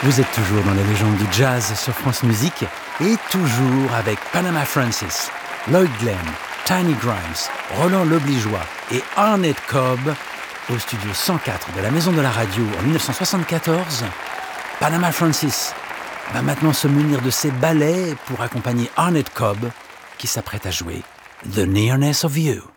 Vous êtes toujours dans les légendes du jazz sur France Musique et toujours avec Panama Francis, Lloyd Glenn, Tiny Grimes, Roland L'Obligeois et Arnett Cobb au studio 104 de la Maison de la Radio en 1974. Panama Francis va maintenant se munir de ses ballets pour accompagner Arnett Cobb qui s'apprête à jouer The Nearness of You.